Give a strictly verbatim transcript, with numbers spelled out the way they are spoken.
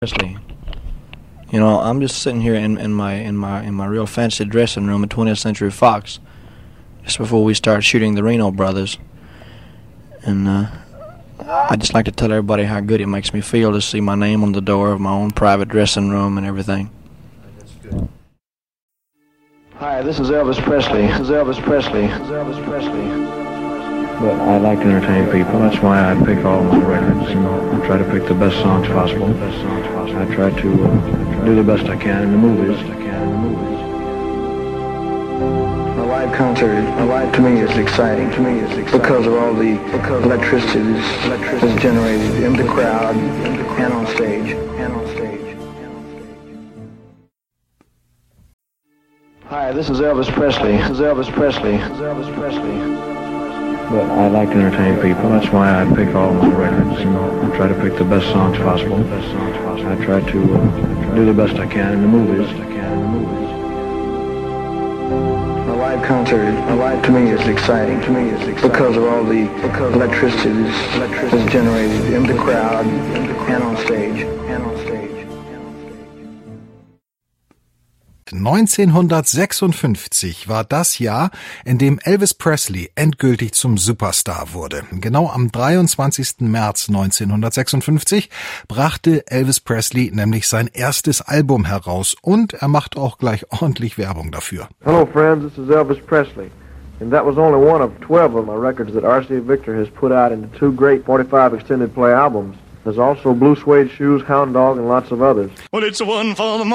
Presley. You know, I'm just sitting here in, in my in my in my real fancy dressing room at twentieth Century Fox, just before we start shooting the Reno Brothers, and uh, I just like to tell everybody how good it makes me feel to see my name on the door of my own private dressing room and everything. That's good. Hi, this is Elvis Presley. This is Elvis Presley. This is Elvis Presley. But I like to entertain people. That's why I pick all my records. You know, I try to pick the best songs possible. I try to uh, do the best I can in the movies. A live concert, a live to me is exciting. To me is exciting because of all the because electricity is generated in the crowd and on stage. And on stage. Hi, this is Elvis Presley. This is Elvis Presley. This is Elvis Presley. But I like to entertain people. That's why I pick all my records. You know, I try to pick the best songs possible. I try to uh, do the best I can in the movies. A live concert, a live to me is exciting. To me is exciting because of all the because electricity is, is generated in the crowd and on stage. And on stage. neunzehnhundertsechsundfünfzig war das Jahr, in dem Elvis Presley endgültig zum Superstar wurde. Genau am dreiundzwanzigsten März neunzehnhundertsechsundfünfzig brachte Elvis Presley nämlich sein erstes Album heraus und er macht auch gleich ordentlich Werbung dafür. Hello friends, this is Elvis Presley. And that was only one of twelve of my records that R C A Victor has put out into two great forty-five extended play albums. There's also Blue Suede Shoes, Hound Dog, and lots of others. Well, it's one for the